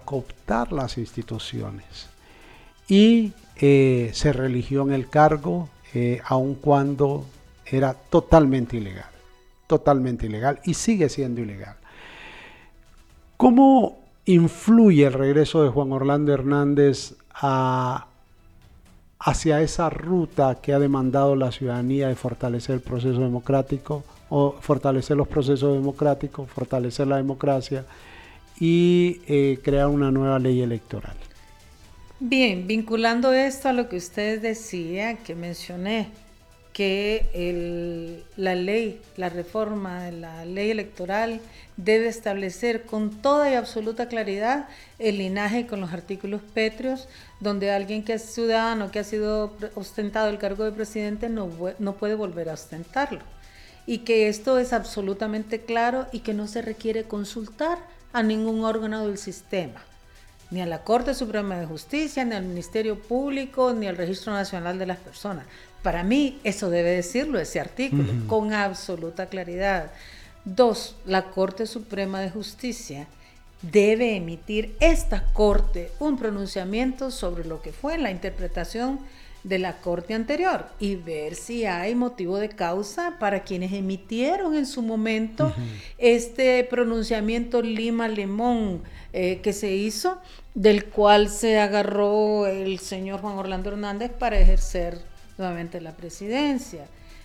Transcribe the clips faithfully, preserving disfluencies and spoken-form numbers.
cooptar las instituciones y eh, se religió en el cargo, eh, aun cuando era totalmente ilegal, totalmente ilegal y sigue siendo ilegal. ¿Cómo influye el regreso de Juan Orlando Hernández a, hacia esa ruta que ha demandado la ciudadanía de fortalecer el proceso democrático, o fortalecer los procesos democráticos, fortalecer la democracia y eh, crear una nueva ley electoral? Bien, vinculando esto a lo que usted decía, que mencioné, que el, la ley, la reforma de la ley electoral debe establecer con toda y absoluta claridad el linaje con los artículos pétreos, donde alguien que es ciudadano, que ha sido ostentado el cargo de presidente, no, no puede volver a ostentarlo. Y que esto es absolutamente claro y que no se requiere consultar a ningún órgano del sistema, ni a la Corte Suprema de Justicia, ni al Ministerio Público, ni al Registro Nacional de las Personas. Para mí, eso debe decirlo, ese artículo, uh-huh. con absoluta claridad. Dos, la Corte Suprema de Justicia debe emitir esta Corte un pronunciamiento sobre lo que fue la interpretación de la Corte anterior y ver si hay motivo de causa para quienes emitieron en su momento uh-huh. este pronunciamiento Lima-Limón eh, que se hizo, del cual se agarró el señor Juan Orlando Hernández para ejercer nuevamente la presidencia.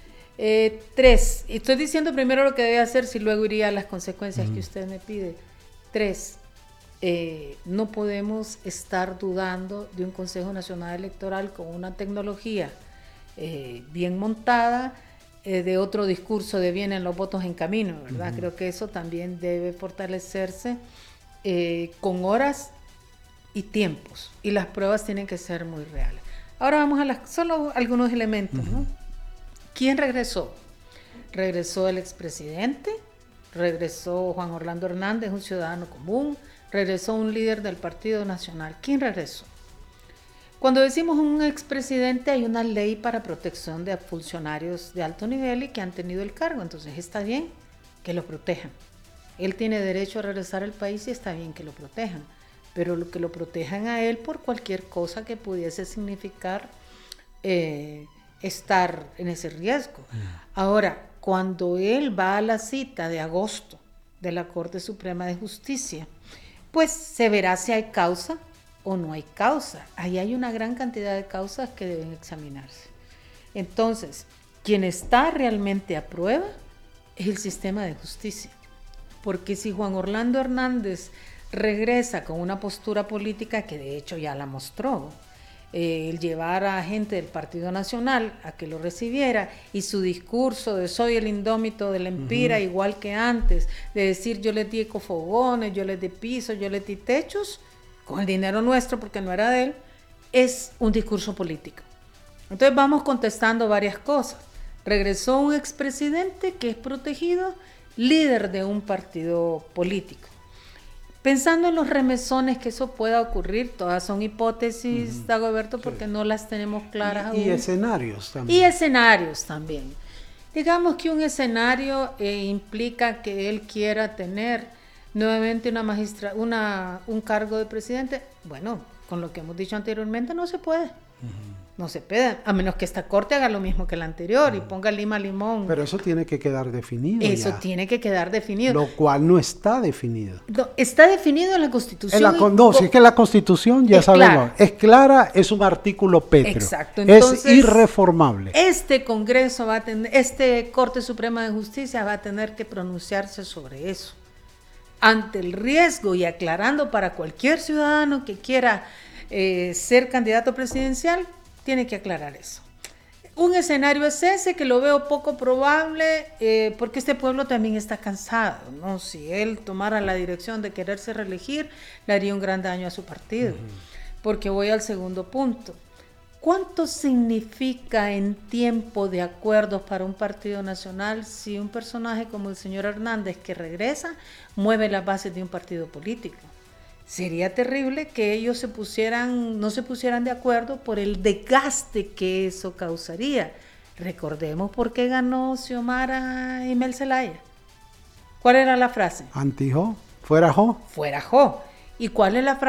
Eh, tres, y estoy diciendo primero lo que debe hacer, si luego iría a las consecuencias uh-huh. que usted me pide. Tres, eh, no podemos estar dudando de un Consejo Nacional Electoral con una tecnología eh, bien montada, eh, de otro discurso de vienen los votos en camino, ¿verdad? Uh-huh. Creo que eso también debe fortalecerse eh, con horas y tiempos, y las pruebas tienen que ser muy reales. Ahora vamos a las, solo algunos elementos, ¿no? ¿Quién regresó? Regresó el expresidente, regresó Juan Orlando Hernández, un ciudadano común, regresó un líder del Partido Nacional. ¿Quién regresó? Cuando decimos un expresidente, hay una ley para protección de funcionarios de alto nivel y que han tenido el cargo, entonces está bien que lo protejan. Él tiene derecho a regresar al país y está bien que lo protejan, pero lo que lo protejan a él por cualquier cosa que pudiese significar eh, estar en ese riesgo. Ahora, cuando él va a la cita de agosto de la Corte Suprema de Justicia, pues se verá si hay causa o no hay causa. Ahí hay una gran cantidad de causas que deben examinarse. Entonces, quien está realmente a prueba es el sistema de justicia, porque si Juan Orlando Hernández regresa con una postura política que de hecho ya la mostró, eh, el llevar a gente del Partido Nacional a que lo recibiera y su discurso de soy el indómito del Empira, uh-huh. igual que antes, de decir yo les di ecofogones, yo les di pisos, yo les di techos, con el dinero nuestro porque no era de él, es un discurso político. Entonces vamos contestando varias cosas. Regresó un expresidente que es protegido, líder de un partido político. Pensando en los remesones que eso pueda ocurrir, todas son hipótesis, uh-huh. Dagoberto, porque sí. no las tenemos claras y, aún. Y escenarios también. Y escenarios también. Digamos que un escenario eh, implica que él quiera tener nuevamente una magistra, una, un cargo de presidente. Bueno, con lo que hemos dicho anteriormente, no se puede. Uh-huh. No se puede, a menos que esta corte haga lo mismo que la anterior, uh-huh. y ponga Lima Limón. Pero eso tiene que quedar definido. Eso ya. tiene que quedar definido. Lo cual no está definido. No, está definido en la Constitución. En la, no, si es que la Constitución ya es sabemos, clara. Es clara, es un artículo pétreo. Exacto. Entonces, es irreformable. Este Congreso va a tener, este Corte Suprema de Justicia va a tener que pronunciarse sobre eso. Ante el riesgo y aclarando para cualquier ciudadano que quiera eh, ser candidato presidencial, tiene que aclarar eso. Un escenario es ese, que lo veo poco probable, eh, porque este pueblo también está cansado, ¿no? Si él tomara la dirección de quererse reelegir, le haría un gran daño a su partido. Uh-huh. Porque voy al segundo punto. ¿Cuánto significa en tiempo de acuerdos para un partido nacional si un personaje como el señor Hernández, que regresa, mueve las bases de un partido político? Sería terrible que ellos se pusieran, no se pusieran de acuerdo por el desgaste que eso causaría. Recordemos por qué ganó Xiomara y Mel Zelaya. ¿Cuál era la frase? Anti-Jo, fuera Jo. Fuera Jo. ¿Y cuál es la frase?